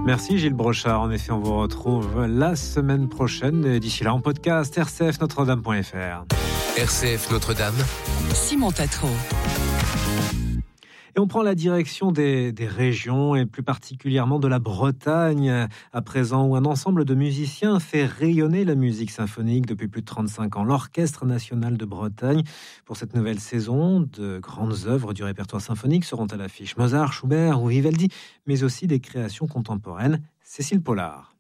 Merci Gilles Brochard. En effet, on vous retrouve la semaine prochaine. Et d'ici là, en podcast, rcfnotredame.fr. RCF Notre-Dame. Simon Tatro. Et on prend la direction des régions et plus particulièrement de la Bretagne à présent, où un ensemble de musiciens fait rayonner la musique symphonique depuis plus de 35 ans. L'Orchestre national de Bretagne. Pour cette nouvelle saison, de grandes œuvres du répertoire symphonique seront à l'affiche. Mozart, Schubert ou Vivaldi, mais aussi des créations contemporaines. Cécile Pollard.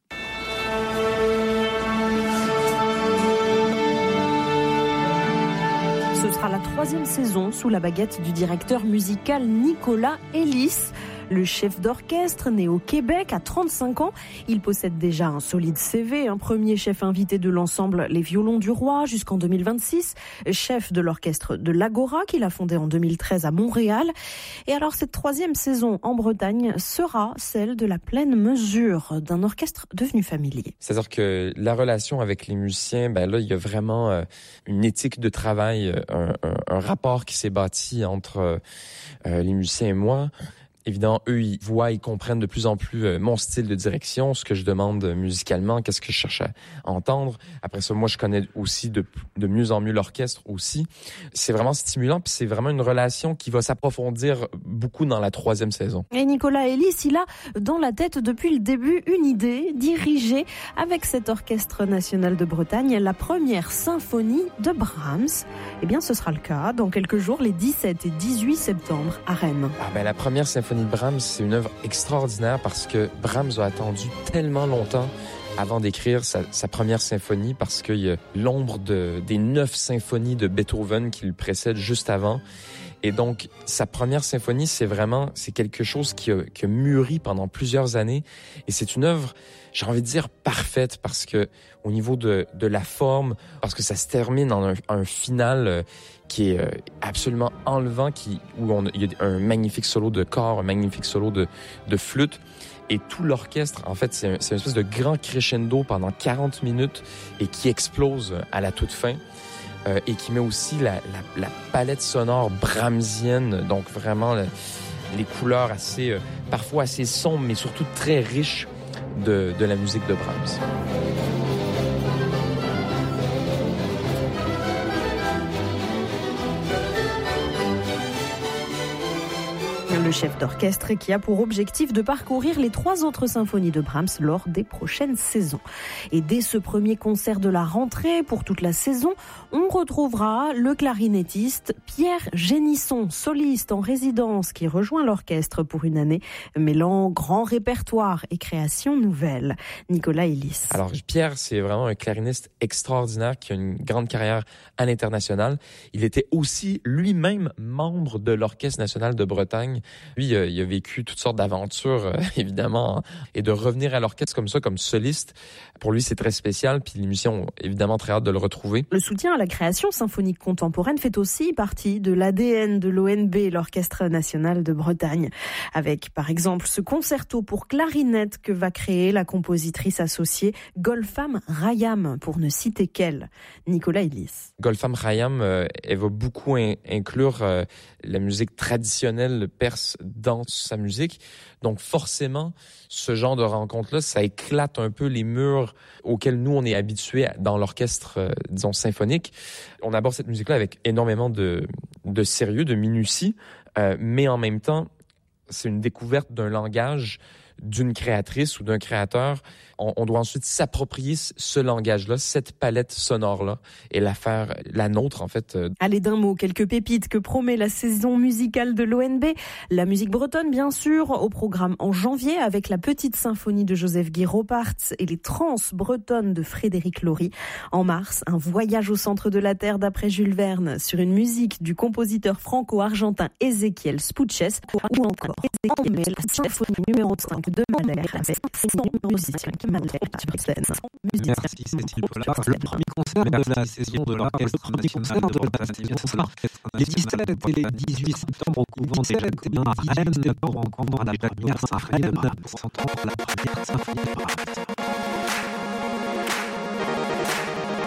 Ce sera la 3e saison sous la baguette du directeur musical Nicolas Ellis. Le chef d'orchestre, né au Québec à 35 ans, il possède déjà un solide CV, un premier chef invité de l'ensemble Les Violons du Roi jusqu'en 2026, chef de l'orchestre de l'Agora qu'il a fondé en 2013 à Montréal. Et alors cette 3e saison en Bretagne sera celle de la pleine mesure d'un orchestre devenu familier. C'est-à-dire que la relation avec les musiciens, là il y a vraiment une éthique de travail, un rapport qui s'est bâti entre les musiciens et moi. Évidemment, eux, ils voient, ils comprennent de plus en plus mon style de direction, ce que je demande musicalement, qu'est-ce que je cherche à entendre. Après ça, moi, je connais aussi de mieux en mieux l'orchestre aussi. C'est vraiment stimulant, puis c'est vraiment une relation qui va s'approfondir beaucoup dans la 3e saison. Et Nicolas Ellis, il a dans la tête depuis le début une idée, diriger avec cet Orchestre national de Bretagne la première symphonie de Brahms. Eh bien, ce sera le cas dans quelques jours, les 17 et 18 septembre à Rennes. La première symphonie de Brahms, c'est une œuvre extraordinaire parce que Brahms a attendu tellement longtemps avant d'écrire sa première symphonie, parce qu'il y a l'ombre des 9 symphonies de Beethoven qui le précèdent juste avant. Et donc, sa première symphonie, c'est quelque chose qui a mûri pendant plusieurs années. Et c'est une œuvre, j'ai envie de dire, parfaite, parce que au niveau de la forme, parce que ça se termine en un final qui est absolument enlevant, où il y a un magnifique solo de corps, un magnifique solo de flûte. Et tout l'orchestre, en fait, c'est une espèce de grand crescendo pendant 40 minutes et qui explose à la toute fin. Et qui met aussi la palette sonore brahmsienne, donc vraiment les couleurs parfois assez sombres, mais surtout très riches de la musique de Brahms. Le chef d'orchestre qui a pour objectif de parcourir les 3 autres symphonies de Brahms lors des prochaines saisons. Et dès ce premier concert de la rentrée pour toute la saison, on retrouvera le clarinettiste Pierre Génisson, soliste en résidence qui rejoint l'orchestre pour une année, mêlant grand répertoire et création nouvelle. Nicolas Ellis. Alors Pierre, c'est vraiment un clariniste extraordinaire qui a une grande carrière à l'international. Il était aussi lui-même membre de l'Orchestre national de Bretagne. Lui, il a vécu toutes sortes d'aventures, évidemment, et de revenir à l'orchestre comme ça, comme soliste, pour lui, c'est très spécial, puis les musiciens ont évidemment très hâte de le retrouver. Le soutien à la création symphonique contemporaine fait aussi partie de l'ADN de l'ONB, l'Orchestre national de Bretagne, avec par exemple ce concerto pour clarinette que va créer la compositrice associée Golfam Rayam, pour ne citer qu'elle. Nicolas Ellis. Golfam Rayam, elle va beaucoup inclure la musique traditionnelle perse dans sa musique. Donc forcément, ce genre de rencontre-là, ça éclate un peu les murs auxquels nous, on est habitués dans l'orchestre, disons, symphonique. On aborde cette musique-là avec énormément de sérieux, de minutie, mais en même temps, c'est une découverte d'un langage d'une créatrice ou d'un créateur. On doit ensuite s'approprier ce langage-là, cette palette sonore-là, et la faire la nôtre, en fait. Allez, d'un mot, quelques pépites que promet la saison musicale de l'ONB. La musique bretonne, bien sûr, au programme en janvier, avec la petite symphonie de Joseph Guy Roparts et les trans bretonnes de Frédéric Laurie. En mars, un voyage au centre de la Terre d'après Jules Verne, sur une musique du compositeur franco-argentin Ezequiel Spuches, ou encore Ezequiel, la symphonie numéro 5 de Mahler, avec 100 musiciens qui Mahler sur scène. Merci Cécile Pollard. Le premier concert de la saison de l'Orchestre national de Bretagne sera les 17 et les 18 septembre au couvent des Chrétiens à Rennes pour rencontrer la première symphonie de Brahms, pour entendre la première symphonie de Brahms.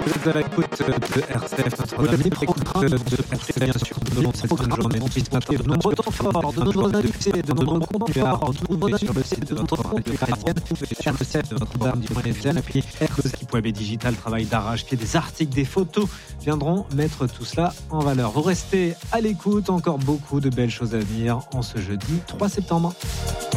Vous êtes à l'écoute de RCF, notre dernier programme de RCF, bien sûr, tout au long de cette fin de journée. On puisse mater de nombreux temps forts, de nombreux invités, de nombreux contenus à retrouver sur le site de notre compte chrétien, sur le site de Notre-Dame du Moyen-Ciel, et puis l'équipe web et digital travaille d'arrache-pied, des articles, des photos viendront mettre tout cela en valeur. Vous restez à l'écoute, encore beaucoup de belles choses à venir en ce jeudi 3 septembre.